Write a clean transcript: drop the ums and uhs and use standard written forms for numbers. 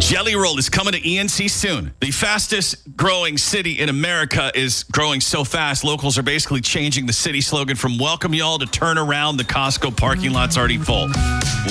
Jelly Roll is coming to ENC soon. The fastest growing city in America is growing so fast, locals are basically changing the city slogan from welcome y'all to turn around, the Costco parking lot's already full.